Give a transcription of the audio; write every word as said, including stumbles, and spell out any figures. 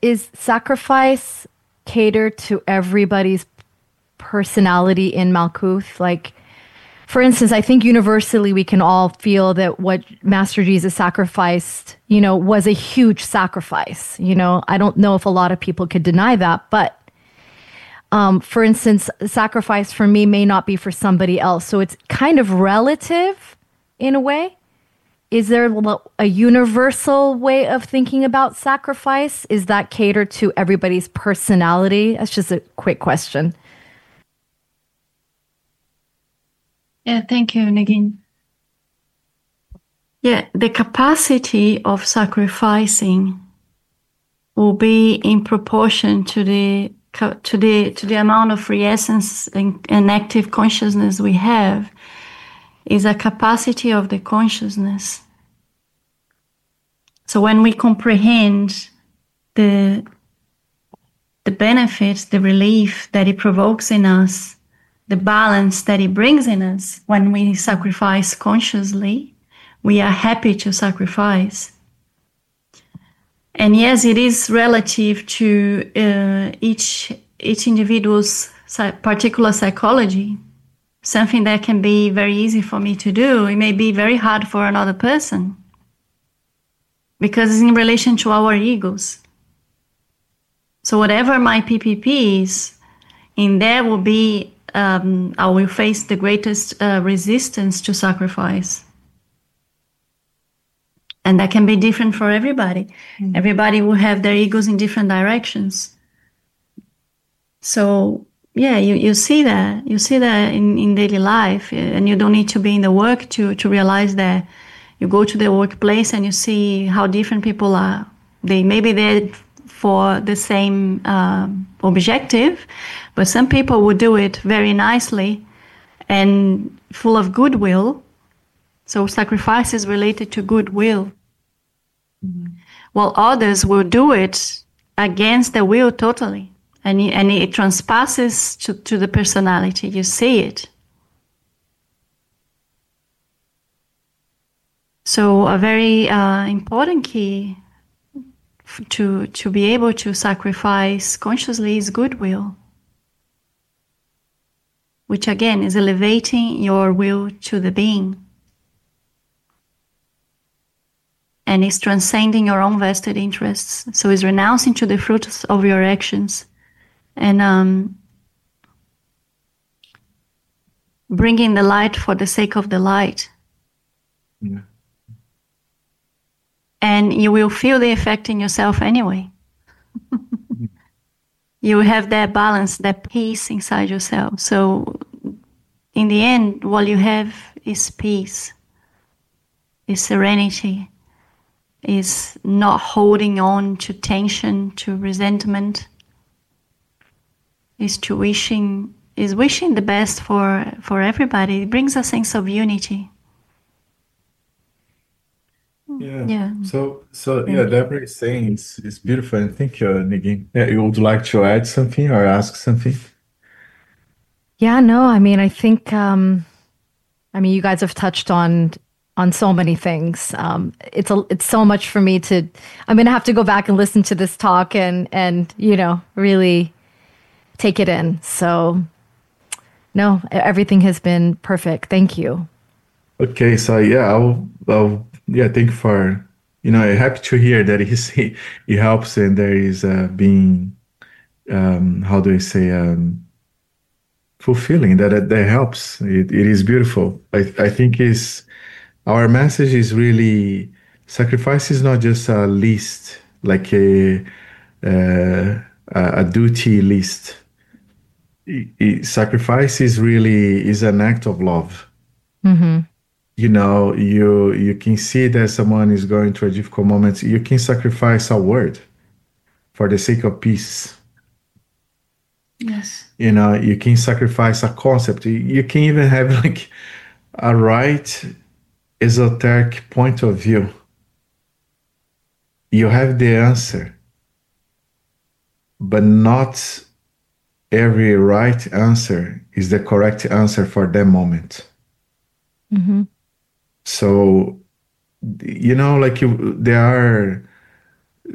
is sacrifice catered to everybody's personality in Malkuth? Like, for instance, I think universally we can all feel that what Master Jesus sacrificed, you know, was a huge sacrifice. You know, I don't know if a lot of people could deny that, but um, for instance, sacrifice for me may not be for somebody else. So it's kind of relative in a way. Is there a universal way of thinking about sacrifice? Is that catered to everybody's personality? That's just a quick question. Yeah, thank you, Negin. Yeah, the capacity of sacrificing will be in proportion to the to the to the amount of free essence and, and active consciousness we have. Is a capacity of the consciousness. So when we comprehend the the benefits, the relief that it provokes in us, the balance that it brings in us when we sacrifice consciously, we are happy to sacrifice. And yes, it is relative to uh, each each individual's particular psychology. Something that can be very easy for me to do, it may be very hard for another person. Because it's in relation to our egos. So whatever my P P P is, in there will be, um, I will face the greatest uh, resistance to sacrifice. And that can be different for everybody. Mm-hmm. Everybody will have their egos in different directions. So, yeah, you, you see that. You see that in, in daily life. And you don't need to be in the work to, to realize that. You go to the workplace and you see how different people are. They maybe they're for the same uh, objective, but some people will do it very nicely and full of goodwill. So sacrifice is related to goodwill. Mm-hmm. While others will do it against their will totally. And it, and it transpasses to, to the personality. You see it. So a very uh, important key f- to, to be able to sacrifice consciously is goodwill. Which again is elevating your will to the being. And is transcending your own vested interests. So it's renouncing to the fruits of your actions. And um, bringing the light for the sake of the light. Yeah. And you will feel the effect in yourself anyway. You will have that balance, that peace inside yourself. So in the end, what you have is peace, is serenity, is not holding on to tension, to resentment, is to wishing, is wishing the best for, for everybody. It brings a sense of unity. Yeah. Yeah. So, so yeah, Deborah is saying it's, it's beautiful. And thank you, Negin. Yeah, you would like to add something or ask something? Yeah, no, I mean, I think, um, I mean, you guys have touched on on so many things. Um, it's a, it's so much for me to, I'm going to have to go back and listen to this talk and, and, you know, really take it in. So no, everything has been perfect. Thank you. Okay. So yeah, I'll, I'll yeah, thank you for, you know, I'm happy to hear that he, he, he helps and there is uh, being, um, how do I say, um, fulfilling that, that helps. It, it is beautiful. I, I think is, our message is really, sacrifice is not just a list, like a uh, a duty list. It, it, sacrifice is really is an act of love. Mm-hmm. You know, you you can see that someone is going through a difficult moment. You can sacrifice a word for the sake of peace. Yes. You know, you can sacrifice a concept. You can even have like a right esoteric point of view. You have the answer, but not every right answer is the correct answer for that moment. Mm-hmm. So, you know, like you, there are